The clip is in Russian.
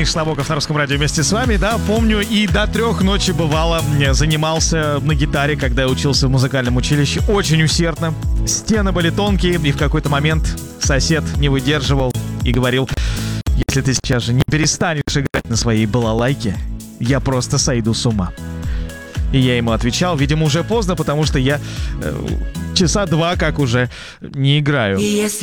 Денис Шлабоков на Русском радио вместе с вами, да, помню, и до 3 ночи бывало, занимался на гитаре, когда я учился в музыкальном училище, очень усердно. Стены были тонкие, и в какой-то момент сосед не выдерживал и говорил: если ты сейчас же не перестанешь играть на своей балалайке, я просто сойду с ума. И я ему отвечал, видимо, уже поздно, потому что я часа 2 как уже не играю.